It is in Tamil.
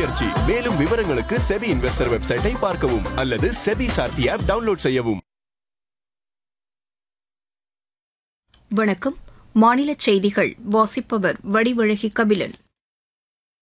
முயற்சி. மேலும் விவரங்களுக்கு செபி இன்வெஸ்டர் வெப்சைட்டை பார்க்கவும் அல்லது செபி சார்த்தி ஆப் டவுன்லோட் செய்யவும். வணக்கம். மாநில செய்திகள் வாசிப்பவர் வடிவழகி கபிலன்.